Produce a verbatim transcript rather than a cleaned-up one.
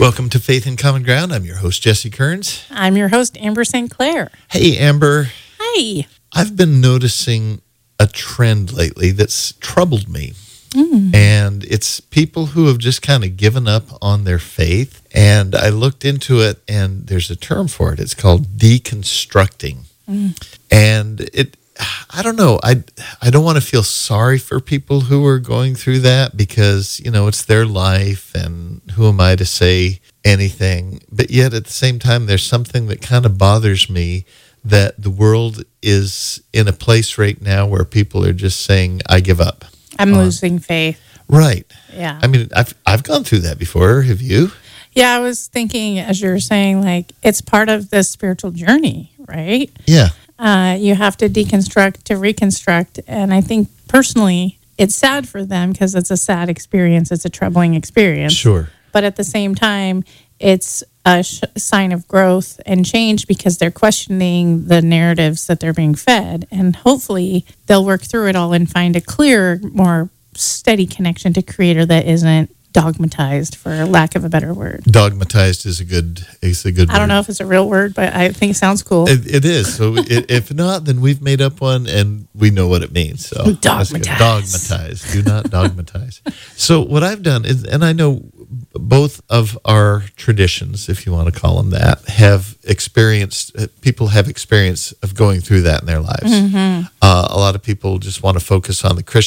Welcome to Faith in Common Ground. I'm your host, Jesse Kearns. I'm your host, Amber Saint Clair. Hey, Amber. Hi. I've been noticing a trend lately that's troubled me. Mm. And it's people who have just kind of given up on their faith. And I looked into it, and there's a term for it. It's called deconstructing. Mm. And it, I don't know. I, I don't want to feel sorry for people who are going through that because, you know, it's their life and who am I to say anything? But yet at the same time, there's something that kind of bothers me that the world is in a place right now where people are just saying, I give up. I'm on. losing faith. Right. Yeah. I mean, I've I've gone through that before. Have you? Yeah, I was thinking, as you were saying, like, it's part of the spiritual journey, right? Yeah. Uh, you have to deconstruct to reconstruct. And I think personally, it's sad for them because it's a sad experience. It's a troubling experience. Sure. But at the same time, it's a sh- sign of growth and change because they're questioning the narratives that they're being fed. And hopefully they'll work through it all and find a clearer, more steady connection to Creator that isn't dogmatized, for lack of a better word. Dogmatized is a good is a good I don't word. know if it's a real word, but I think it sounds cool. It, it is. So it, if not, then we've made up one and we know what it means. So that's good. Dogmatize. Dogmatize. Do not dogmatize. So what I've done is, and I know both of our traditions, if you want to call them that, have experienced, people have experience of going through that in their lives. Mm-hmm. Uh, a lot of people just want to focus on the Christian